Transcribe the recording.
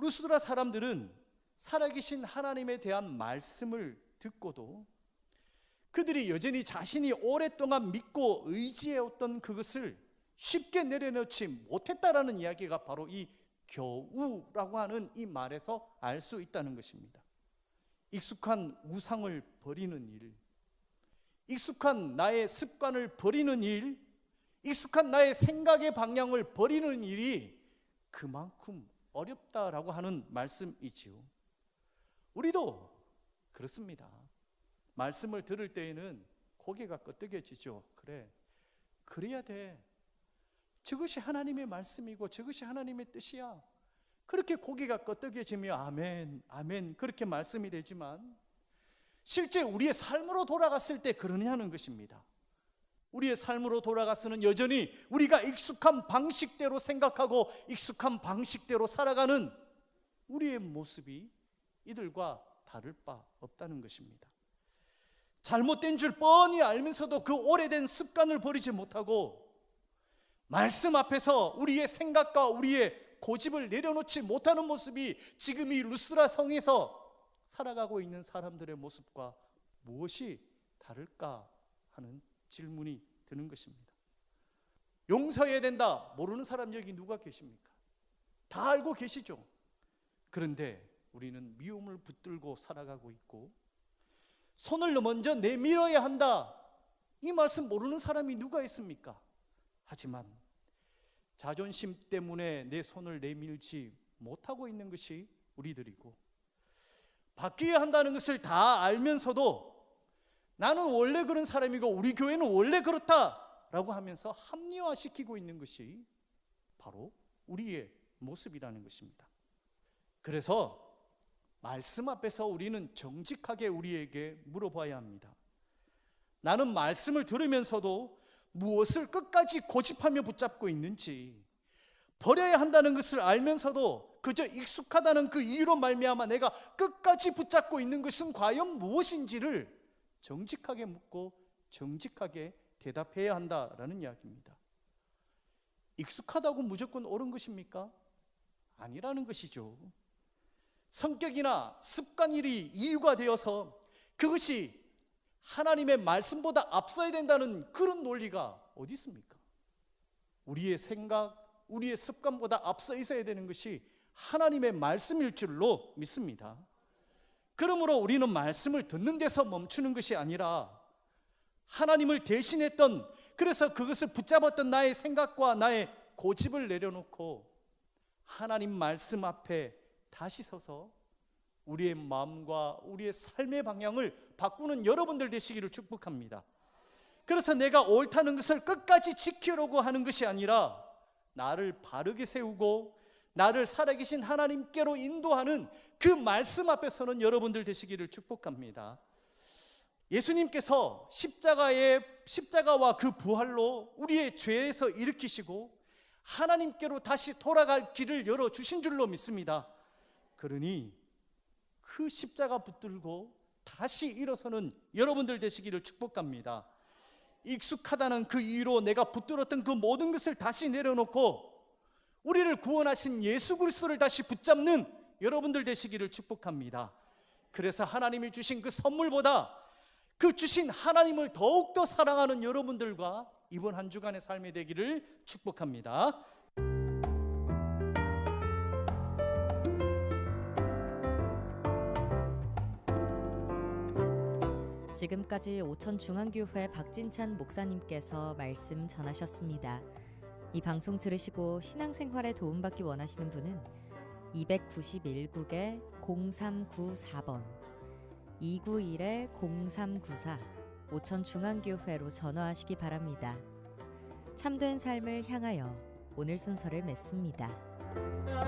루스드라 사람들은 살아계신 하나님에 대한 말씀을 듣고도 그들이 여전히 자신이 오랫동안 믿고 의지해왔던 그것을 쉽게 내려놓지 못했다라는 이야기가 바로 이 겨우라고 하는 이 말에서 알 수 있다는 것입니다. 익숙한 우상을 버리는 일, 익숙한 나의 습관을 버리는 일, 익숙한 나의 생각의 방향을 버리는 일이 그만큼 어렵다라고 하는 말씀이지요. 우리도 그렇습니다. 말씀을 들을 때에는 고개가 끄덕여지죠. 그래, 그래야 돼. 저것이 하나님의 말씀이고 저것이 하나님의 뜻이야. 그렇게 고개가 끄덕여지며 아멘, 아멘 그렇게 말씀이 되지만 실제 우리의 삶으로 돌아갔을 때 그러냐는 것입니다. 우리의 삶으로 돌아가서는 여전히 우리가 익숙한 방식대로 생각하고 익숙한 방식대로 살아가는 우리의 모습이 이들과 다를 바 없다는 것입니다. 잘못된 줄 뻔히 알면서도 그 오래된 습관을 버리지 못하고 말씀 앞에서 우리의 생각과 우리의 고집을 내려놓지 못하는 모습이 지금 이 루스드라 성에서 살아가고 있는 사람들의 모습과 무엇이 다를까 하는 질문이 드는 것입니다. 용서해야 된다 모르는 사람 여기 누가 계십니까? 다 알고 계시죠? 그런데 우리는 미움을 붙들고 살아가고 있고 손을 먼저 내밀어야 한다 이 말씀 모르는 사람이 누가 있습니까? 하지만 자존심 때문에 내 손을 내밀지 못하고 있는 것이 우리들이고 바뀌어야 한다는 것을 다 알면서도 나는 원래 그런 사람이고 우리 교회는 원래 그렇다라고 하면서 합리화시키고 있는 것이 바로 우리의 모습이라는 것입니다. 그래서 말씀 앞에서 우리는 정직하게 우리에게 물어봐야 합니다. 나는 말씀을 들으면서도 무엇을 끝까지 고집하며 붙잡고 있는지, 버려야 한다는 것을 알면서도 그저 익숙하다는 그 이유로 말미암아 내가 끝까지 붙잡고 있는 것은 과연 무엇인지를 정직하게 묻고 정직하게 대답해야 한다라는 이야기입니다. 익숙하다고 무조건 옳은 것입니까? 아니라는 것이죠. 성격이나 습관일이 이유가 되어서 그것이 하나님의 말씀보다 앞서야 된다는 그런 논리가 어디 있습니까? 우리의 생각, 우리의 습관보다 앞서 있어야 되는 것이 하나님의 말씀일 줄로 믿습니다. 그러므로 우리는 말씀을 듣는 데서 멈추는 것이 아니라 하나님을 대신했던, 그래서 그것을 붙잡았던 나의 생각과 나의 고집을 내려놓고 하나님 말씀 앞에 다시 서서 우리의 마음과 우리의 삶의 방향을 바꾸는 여러분들 되시기를 축복합니다. 그래서 내가 옳다는 것을 끝까지 지키려고 하는 것이 아니라 나를 바르게 세우고 나를 살아계신 하나님께로 인도하는 그 말씀 앞에 서는 여러분들 되시기를 축복합니다. 예수님께서 십자가와 그 부활로 우리의 죄에서 일으키시고 하나님께로 다시 돌아갈 길을 열어주신 줄로 믿습니다. 그러니 그 십자가 붙들고 다시 일어서는 여러분들 되시기를 축복합니다. 익숙하다는 그 이유로 내가 붙들었던 그 모든 것을 다시 내려놓고 우리를 구원하신 예수 그리스도를 다시 붙잡는 여러분들 되시기를 축복합니다. 그래서 하나님이 주신 그 선물보다 그 주신 하나님을 더욱더 사랑하는 여러분들과 이번 한 주간의 삶이 되기를 축복합니다. 지금까지 오천중앙교회 박진찬 목사님께서 말씀 전하셨습니다. 이 방송 들으시고 신앙생활에 도움받기 원하시는 분은 291국에 0394번 291-0394 오천중앙교회로 전화하시기 바랍니다. 참된 삶을 향하여 오늘 순서를 맺습니다.